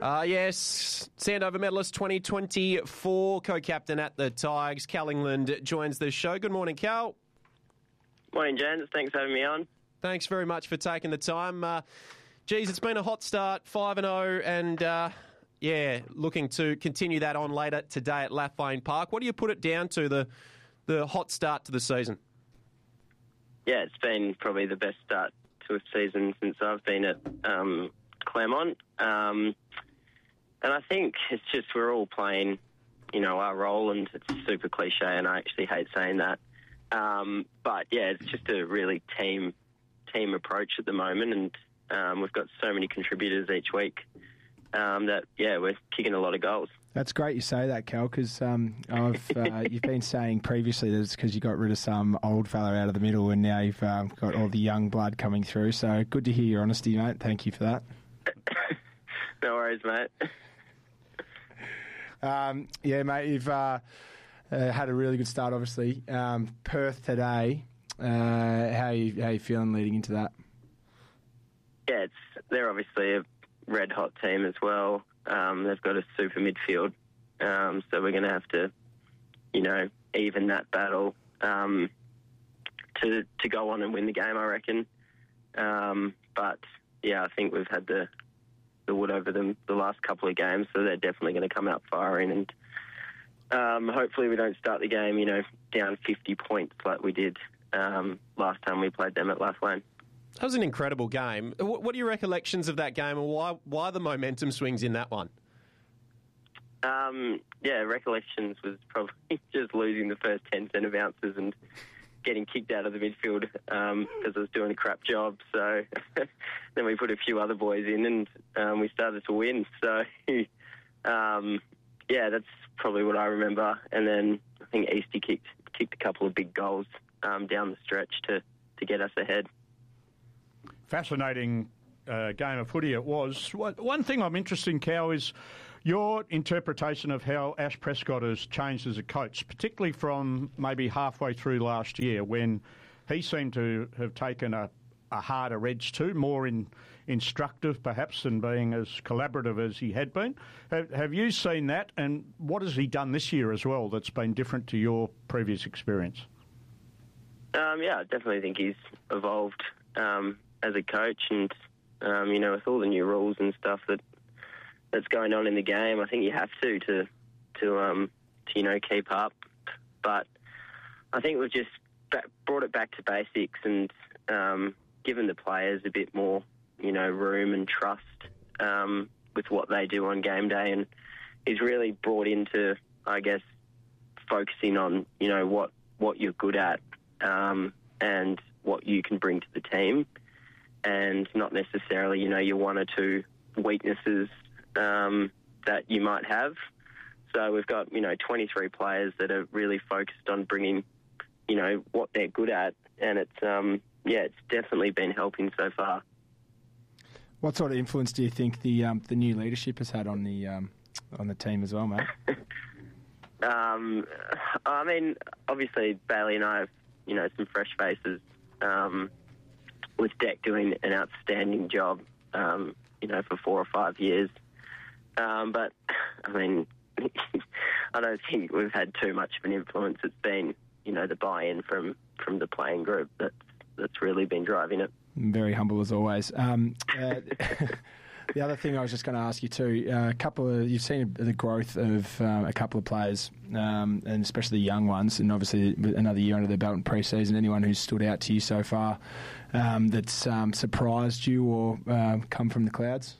Yes, Sandover medalist 2024, co-captain at the Tigers, Cal England joins the show. Good morning, Cal. Morning, gents. Thanks for having me on. Thanks very much for taking the time. It's been a hot start, 5-0, and looking to continue that on later today at Lafayne Park. What do you put it down to, the hot start to the season? Yeah, it's been probably the best start to a season since I've been at Claremont. And I think it's just we're all playing, our role, and it's super cliche, and I actually hate saying that. But, yeah, it's just a really team approach at the moment, and we've got so many contributors each week that, we're kicking a lot of goals. That's great you say that, Cal, because you've been saying previously that it's because you got rid of some old fella out of the middle and now you've got all the young blood coming through. So good to hear your honesty, mate. Thank you for that. No worries, mate. Mate, you've had a really good start, obviously. Perth today, how are you feeling leading into that? Yeah, they're obviously a red-hot team as well. They've got a super midfield, so we're going to have to, even that battle to go on and win the game, I reckon. But, I think we've had the wood over them the last couple of games, so they're definitely going to come out firing, and hopefully we don't start the game, down 50 points like we did last time we played them at Lafayne. That was an incredible game. What are your recollections of that game, and why the momentum swings in that one? Recollections was probably just losing the first 10 centre ounces and getting kicked out of the midfield because I was doing a crap job. So then we put a few other boys in and we started to win. So, that's probably what I remember. And then I think Eastie kicked a couple of big goals down the stretch to get us ahead. Fascinating game of footy it was. One thing I'm interested in, Cal, is your interpretation of how Ash Prescott has changed as a coach, particularly from maybe halfway through last year when he seemed to have taken a harder edge to, more instructive perhaps than being as collaborative as he had been. Have you seen that, and what has he done this year as well that's been different to your previous experience? I definitely think he's evolved as a coach, and with all the new rules and stuff that's going on in the game, I think you have to keep up. But I think we've just brought it back to basics and given the players a bit more, room and trust with what they do on game day, and he's really brought into, I guess, focusing on what you're good at and what you can bring to the team, and not necessarily, your one or two weaknesses that you might have. So we've got, 23 players that are really focused on bringing, what they're good at, and it's definitely been helping so far. What sort of influence do you think the new leadership has had on the team as well, mate? Obviously Bailey and I have, some fresh faces, with Deck doing an outstanding job, for 4 or 5 years. But, I don't think we've had too much of an influence. It's been, the buy-in from the playing group that's really been driving it. Very humble as always. The other thing I was just going to ask you too, you've seen the growth of a couple of players, and especially the young ones, and obviously another year under their belt in pre-season. Anyone who's stood out to you so far that's surprised you or come from the clouds?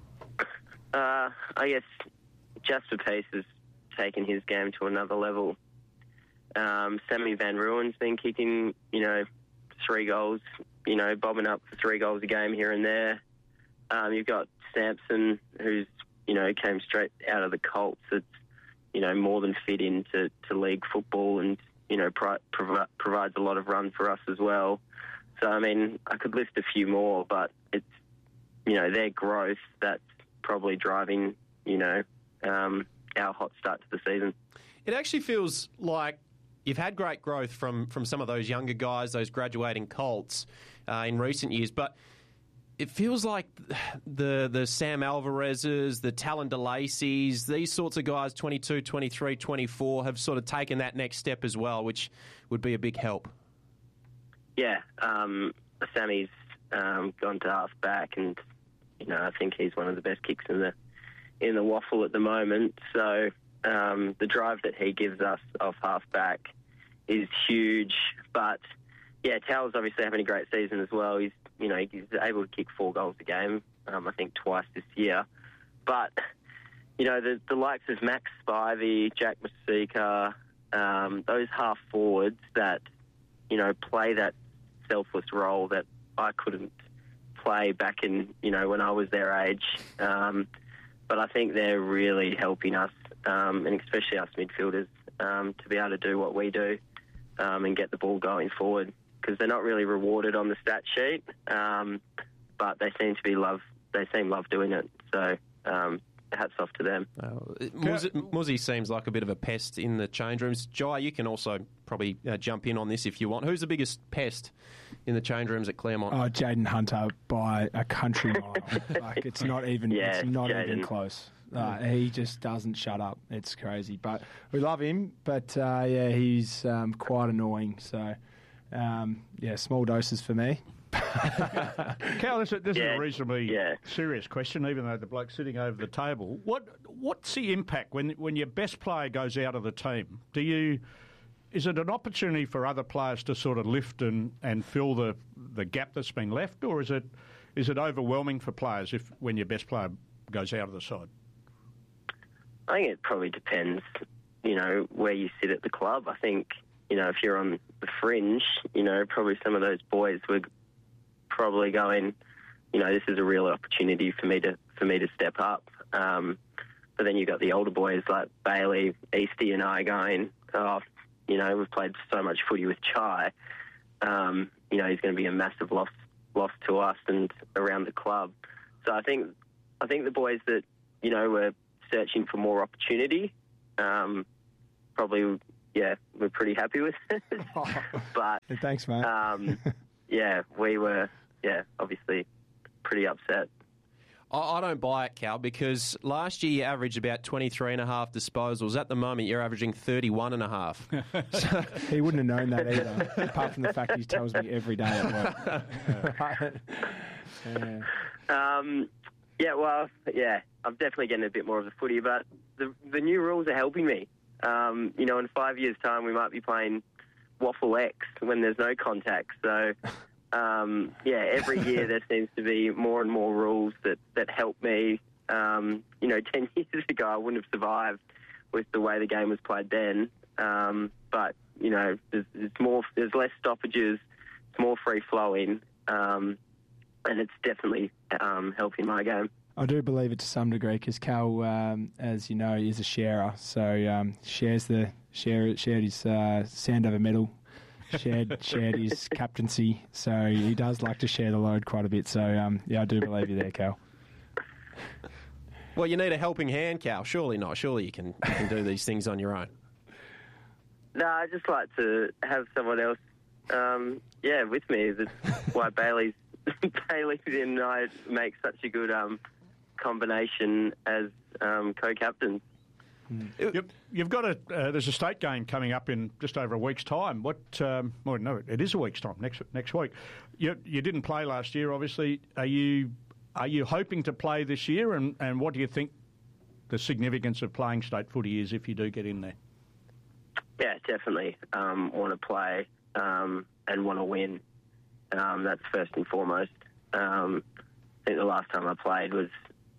I guess Jasper Peace has taken his game to another level. Sammy Van Ruin's been kicking, 3 goals, bobbing up for 3 goals a game here and there. You've got Sampson, who's, came straight out of the Colts. That's, more than fit into league football and, provides a lot of run for us as well. So, I could list a few more, but it's, their growth that's probably driving, our hot start to the season. It actually feels like you've had great growth from some of those younger guys, those graduating Colts in recent years, but it feels like the Sam Alvarez's, the Talon DeLacy's, these sorts of guys, 22, 23, 24, have sort of taken that next step as well, which would be a big help. Yeah, Sammy's gone to half back, and I think he's one of the best kicks in the waffle at the moment. So the drive that he gives us off half back is huge. But yeah, Tal's obviously having a great season as well. He's able to kick 4 goals a game, I think twice this year. But, the likes of Max Spivey, Jack Masika, those half forwards that, play that selfless role that I couldn't play back in, when I was their age. But I think they're really helping us, and especially us midfielders, to be able to do what we do and get the ball going forward. Because they're not really rewarded on the stat sheet, but they seem love doing it. So hats off to them. Muzzy seems like a bit of a pest in the change rooms. Jai, you can also probably jump in on this if you want. Who's the biggest pest in the change rooms at Claremont? Oh, Jaden Hunter by a country mile. It's not even. Yeah, it's not Jayden. even close. He just doesn't shut up. It's crazy. But we love him. But he's quite annoying. So. Small doses for me. Cal, this is a reasonably serious question, even though the bloke's sitting over the table. What's the impact when your best player goes out of the team? Is it an opportunity for other players to sort of lift and fill the gap that's been left, or is it overwhelming for players when your best player goes out of the side? I think it probably depends, where you sit at the club. I think, if you're on the fringe, probably some of those boys were probably going, this is a real opportunity for me to step up. But then you've got the older boys like Bailey, Eastie and I going, we've played so much footy with Chai. He's going to be a massive loss to us and around the club. So I think the boys that, were searching for more opportunity, probably... Yeah, we're pretty happy with it. But thanks, mate. We were, obviously pretty upset. I don't buy it, Cal, because last year you averaged about 23.5 disposals. At the moment, you're averaging 31.5. So he wouldn't have known that either, apart from the fact he tells me every day at work. I'm definitely getting a bit more of the footy, but the new rules are helping me. In 5 years' time, we might be playing Waffle X when there's no contact. So, every year there seems to be more and more rules that help me. 10 years ago, I wouldn't have survived with the way the game was played then. But, there's less stoppages, it's more free-flowing, and it's definitely helping my game. I do believe it to some degree because Cal, as you know, is a sharer. So shared his Sandover medal, shared his captaincy. So he does like to share the load quite a bit. So I do believe you there, Cal. Well, you need a helping hand, Cal. Surely not. Surely you can do these things on your own. No, I just like to have someone else, with me. That's why Bailey and I make such a good combination as co-captains. You've got there's a state game coming up in just over a week's time. It is a week's time, next week. You didn't play last year, obviously. Are you hoping to play this year, and what do you think the significance of playing state footy is if you do get in there? Yeah, definitely want to play and want to win. That's first and foremost. I think the last time I played was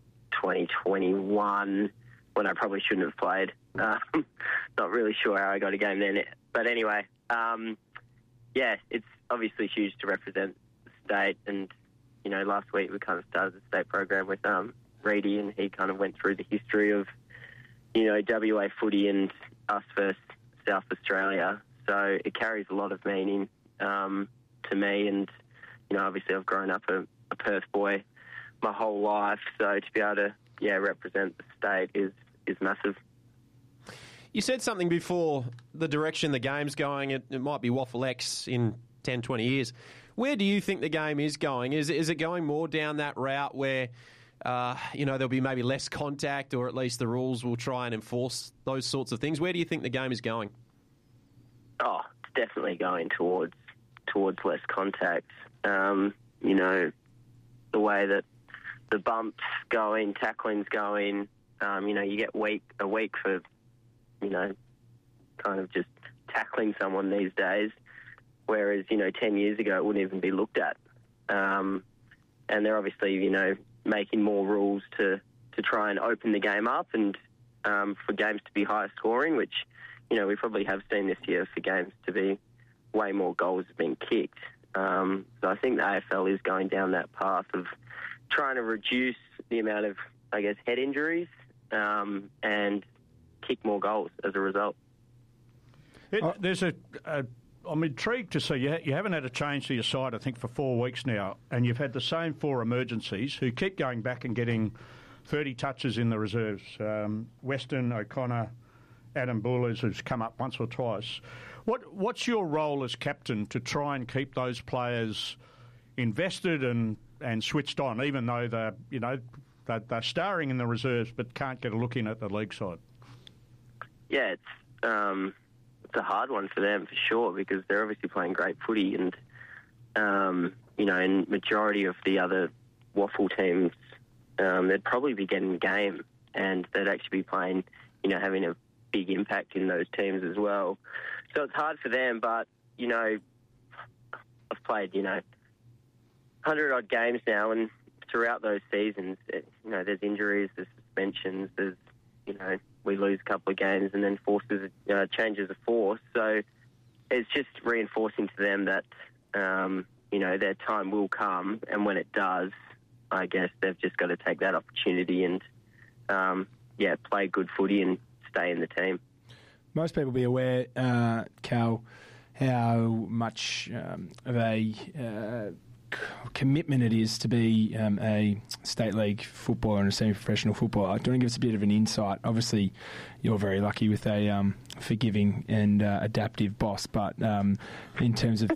2021, when I probably shouldn't have played. Not really sure how I got a game then. But anyway, it's obviously huge to represent the state. And, last week we kind of started the state program with Reedy, and he kind of went through the history of, WA footy and us versus South Australia. So it carries a lot of meaning to me. And, obviously I've grown up a Perth boy my whole life, so to be able to represent the state is massive. You said something before, the direction the game's going, it might be Waffle X in 10, 20 years. Where do you think the game is going? Is it going more down that route where, there'll be maybe less contact, or at least the rules will try and enforce those sorts of things? Where do you think the game is going? Oh, it's definitely going towards less contact. The way that the bumps going, tackling's going, you get a week for, kind of just tackling someone these days, whereas, 10 years ago it wouldn't even be looked at. And they're obviously, making more rules to try and open the game up and for games to be higher scoring, which, we probably have seen this year for games to be way more goals being kicked. So I think the AFL is going down that path of trying to reduce the amount of, head injuries and kick more goals as a result. I'm intrigued to see you haven't had a change to your side, I think, for 4 weeks now, and you've had the same 4 emergencies who keep going back and getting 30 touches in the reserves. Weston, O'Connor, Adam Bullers, who's come up once or twice. What's your role as captain to try and keep those players invested and switched on, even though they're starring in the reserves but can't get a look in at the league side? Yeah, it's a hard one for them for sure, because they're obviously playing great footy, and in majority of the other waffle teams, they'd probably be getting the game, and they'd actually be playing, having a big impact in those teams as well. So it's hard for them, but I've played 100-odd games now, and throughout those seasons, there's injuries, there's suspensions, there's we lose a couple of games and then forces changes of force. So it's just reinforcing to them that their time will come, and when it does, I guess they've just got to take that opportunity and play good footy and stay in the team. Most people will be aware, Cal, how much of a commitment it is to be a state league footballer and a semi-professional footballer. Do you want to give us a bit of an insight? Obviously, you're very lucky with a forgiving and adaptive boss, but in terms of